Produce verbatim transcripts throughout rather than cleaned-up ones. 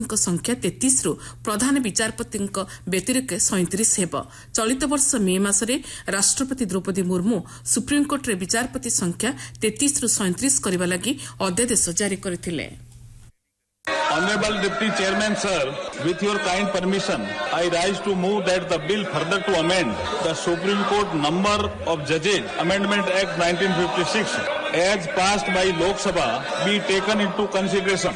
संख्या तैंतीस रु प्रधान विचारपति व्यतिरिक्त सैंतीस हेब। चलित वर्ष मे मासरे राष्ट्रपति द्रौपदी मुर्मू सुप्रीमकोर्ट रे विचारपति संख्या तैंतीस रु सैंतीस करने लगी अध्यादेश जारी करथिले। Honorable Deputy Chairman Sir, with your kind permission, I rise to move that the bill further to amend the Supreme Court Number of Judges Amendment Act nineteen fifty-six as passed by Lok Sabha be taken into consideration.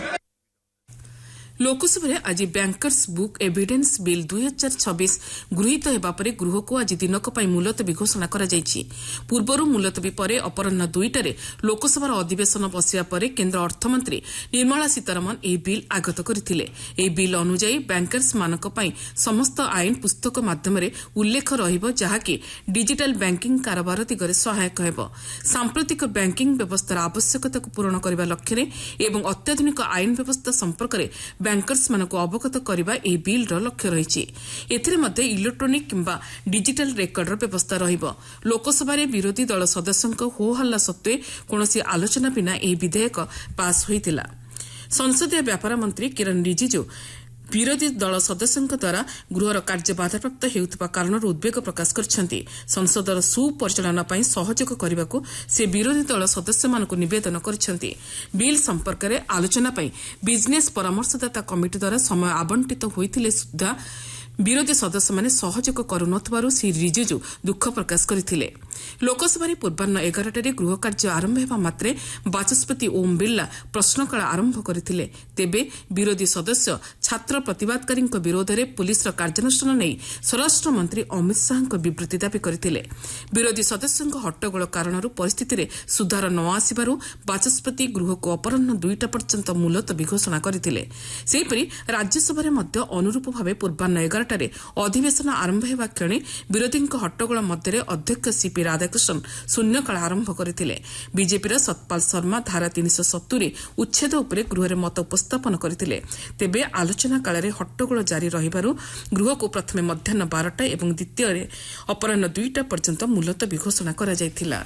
Lok Sabha आज bankers book evidence bill दुई हजार छब्बीस गृहीत होगा पर गृह को आज दिनक मुलतवी घोषणा करा जायछि। पूर्वर मुलतवी पर अपराह दुईटारे लोकसभार अधिवेशन बसिया पर केन्द्र अर्थमंत्री निर्मला सीतारमण यह बिल आगत करथिले। एही बिल अनुଯାयी बैंकर्स मानक पई समस्त आईन पुस्तक माध्यम उल्लेख रहिबो जहाँकि डिजिटल बैंकिंग कारोबार दिगरे सहायक हेबो। सांप्रतिक बैंकिंग व्यवस्थार आवश्यकता पूरण करने लक्ष्य एवं अत्याधुनिक आईन व्यवस्था संपर्क में बैंकर्स मानक अवगत करने यह बिल लक्ष्य रही। एथिरे मध्य इलेक्ट्रोनिक किंबा डिजिटल रेकर्डर व्यवस्था रहिबो। लोकसभा विरोधी दल सदस्यों हो हल्ला सत्वे कौनसी आलोचना बिना यह विधेयक पास होइतिला। संसदीय व्यापार मंत्री किरण रिजिजू विरोधी दल सदस्यों द्वारा गृहर कार्य बाधाप्राप्त हेउथिबा कारण उद्वेग प्रकाश करछन्ति। संसदर सुपरिचालना पई सहयोग करबाकू से विरोधी दल सदस्य मानकू निवेदन करछन्ति। बिल संपर्क में आलोचना पई बिजनेस परामर्शदाता कमिटी द्वारा समय आवंटित होइथिले सुद्धा विरोधी सदस्य माने सहयोग करुनथबारु श्री रिजिजू दुख प्रकाश करथिले। लोकसभा पूर्वाह्न एगारटे गृह कार्य आरंभ हेबा मात्रे बाचस्पति ओम बिर्ला प्रश्नकाल आरंभ करथिले। तेबे विरोधी सदस्य छात्र प्रतिवादकारी विरोध में पुलिस कार्यानुष्ठान नहीं स्वराष्ट्र मंत्री अमित शाह विवृत्ति दाबी करथिले। विरोधी सदस्यों हट्टगोल कारण परिस्थिति में सुधार न आसिबारु बाचस्पति गृह को अपराह्न दुईटा पर्यंत मुलतवी घोषणा करथिले। सेहिपरि राज्यसभा मध्य अनुरूप भाव पूर्वाह्न एगार अधिवेशन आरंभ होगा क्षणे विरोधी हट्टगोल मध्य अध्यक्ष सीपी राधाकृष्णन शून्यकाल आरंभ करथिले। बीजेपीर सतपाल शर्मा धारा तीन सौ सत्तरी उच्छेद उपरे गृह में मत उपस्थापन करथिले। तेबे आलोचना काल में हट्टगोल जारी रहिबारु गृह को प्रथमे मध्याह्न बारटा और द्वितीय अपराह्न दुईटा पर्यंत मुलतवी घोषणा करा जायथिला।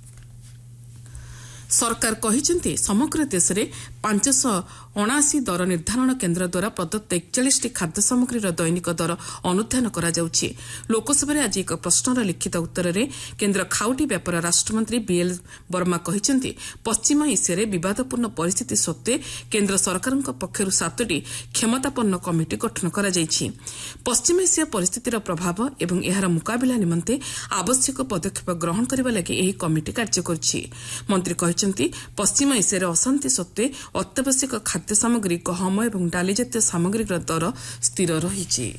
सरकार कहिसेंति समग्र देश में पांच सौ अणाशी दर निर्धारण केन्द्र द्वारा प्रदत्त एकचालीस खाद्य सामग्रीर दैनिक दर अनुध्यान करा जाउछि। लोकसभा आज एक प्रश्नर लिखित उत्तर में केन्द्र खाउटी व्यापार राष्ट्रमंत्री बीएल वर्मा कहिसेंति पश्चिम एशिया विवादपूर्ण परिस्थिति सत्वे केन्द्र सरकार पक्षर सातटी क्षमतापन्न कमिटी गठन करा जाइछि। पश्चिम एशिया परिस्थितिर प्रभाव एवं एहार मुकाबिला निमंते आवश्यक पदक्षेप ग्रहण करने लगी यह कमिटी कार्य करुछि। मंत्री कहिसेंति पश्चिम एशिया अशांति सत्वे अत्यावश्यक खाद्य सामग्री गहम और डाली जातीय सामग्रीर दर स्थिर रही।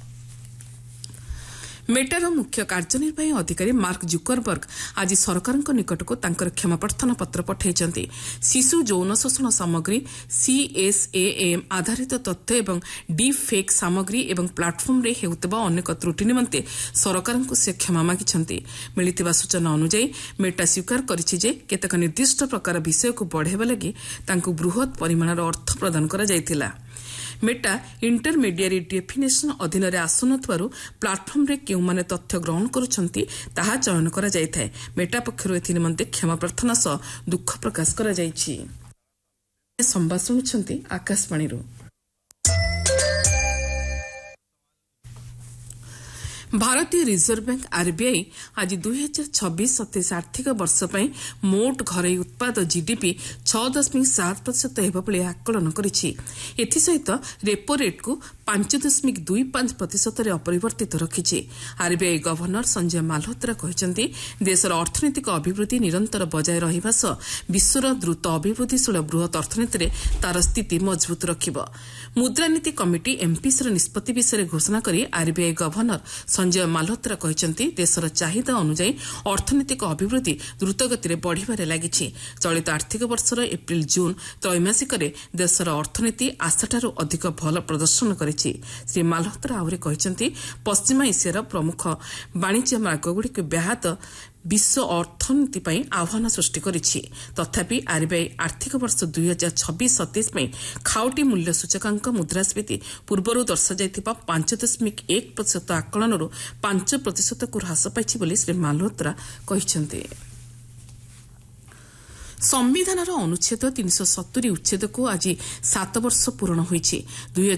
मेटार मुख्य कार्यनिर्वाही अधिकारी मार्क जुकरबर्ग आज सरकार निकट को तांकर क्षमाप्रार्थना पत्र पठाइछन्ति। शिशु यौन शोषण सामग्री सीएसएएम आधारित तथ्य एवं डीप फेक सामग्री एवं प्लाटफर्म रे हेउतबा अनेक त्रुटि निमंते सरकार को से क्षमा मागिछन्ति। मिलितिबा सूचना अनुसार मेटा स्वीकार करिछि जे केतक निर्दिष्ट प्रकार विषय को बढ़ाइबा लागि तांको बृहत परिमाणर अर्थ प्रदान करा जायतिला। मेटा इंटरमीडिएरी डेफिनेशन अधीन में आसुनथबारु प्लाटफर्म रे केउमाने तथ्य ग्रहण करुछन्ति ताहा चयन करा जायथाय। मेटा पक्षरु एथि निमंते क्षमा प्रार्थना सह दुख प्रकाश करा जायछि। संवाद सुनुछन्ति आकाशवाणी। भारतीय रिजर्व बैंक आरबीआई आज दुई हजार छब्बीस सत्ताईस आर्थिक वर्ष पर मोट घरोई उत्पाद जीडीपी छह दशमिक सात प्रतिशत हेबा बोली आकलन करिछि। एथिसहित रेपो रेट को पांच दशमिक दुई पांच प्रतिशत अपरिवर्तित रखिछि। आरबीआई गवर्नर संजय मालहोत्रा कहिसेंति देशर अर्थनैतिक अभिवृद्धि निरंतर बजाय रहिबा सह विश्वर द्रुत अभिवृद्धिशील बृहत अर्थनीति तार स्थिति मजबूत रखिब। मुद्रानीति कमिटी एमपीसी निष्पत्ति विषय घोषणा करी आरबीआई गवर्नर संजय मालहोत्रा कहिसेंति देशर चाहिदा अनुसार अर्थनैतिक अभिवृद्धि द्रुतगति बढ़िबारे लागिछि। चलित आर्थिक वर्षर एप्रिल जून त्रैमासिक देशर अर्थनीति आशाठारू अधिक भल प्रदर्शन करिछि। श्री मालहोत्रा आहुरी कहिसेंति पश्चिम एशियार प्रमुख वाणिज्य मार्गगुड़िक व्याहत विश्व अर्थनीति पर आह्वान सृष्टि करिछि। तथापि आरबीआई आर्थिक वर्ष दुई हजार छब्बीस सत्ताईस में खाउटी मूल्य सूचकांक मुद्रास्फीति पूर्व दर्शा जाइथिबा पांच दशमिक एक प्रतिशत आकलनରୁ पांच प्रतिशत को ह्रास पाइछि बोली श्री मालहोत्रा कहिसेंति। संविधानर अनुच्छेद तीन सौ सत्तरी उच्छेद को आज सात वर्ष पूर्ण होइछि।